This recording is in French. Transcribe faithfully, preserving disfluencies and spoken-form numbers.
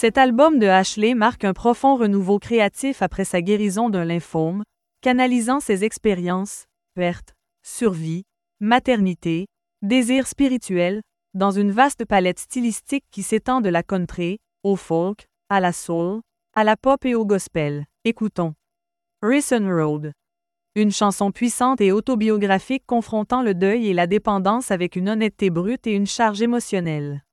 Cet album de Ashley marque un profond renouveau créatif après sa guérison d'un lymphome, canalisant ses expériences, perte, survie, maternité, désir spirituel, dans une vaste palette stylistique qui s'étend de la country, au folk, à la soul, à la pop et au gospel. Écoutons. Risen Road. Une chanson puissante et autobiographique confrontant le deuil et la dépendance avec une honnêteté brute et une charge émotionnelle.